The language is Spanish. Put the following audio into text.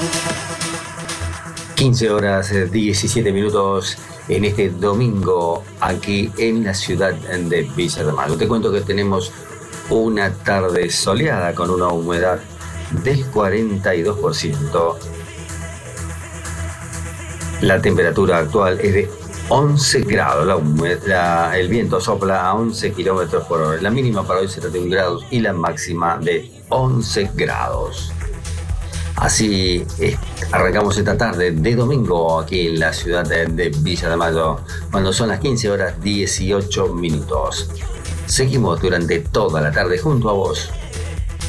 15 horas 17 minutos en este domingo aquí en la ciudad de Villa de Mayo. Te cuento que tenemos una tarde soleada con una humedad del 42%. La temperatura actual es de 11 grados. El viento sopla a 11 kilómetros por hora. La mínima para hoy 71 grados y la máxima de 11 grados. Así arrancamos esta tarde de domingo aquí en la ciudad de Villa de Mayo, cuando son las 15 horas 18 minutos. Seguimos durante toda la tarde junto a vos.